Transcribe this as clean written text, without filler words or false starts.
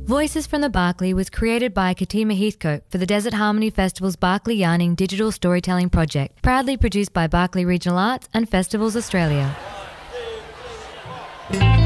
Voices from the Barkly was created by Katima Heathcote for the Desert Harmony Festival's Barkly Yarning Digital Storytelling Project, proudly produced by Barkly Regional Arts and Festivals Australia.